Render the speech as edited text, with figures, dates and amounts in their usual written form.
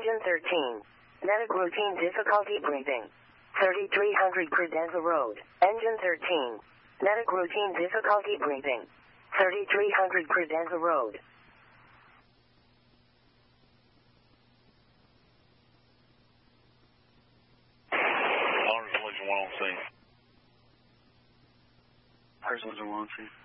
Engine 13. Medic routine difficulty breathing. 3300 Credenza Road. Engine 13. Medic routine difficulty breathing. 3300 Credenza Road. Honors Solution 1 on scene. Honors Solution 1 on scene.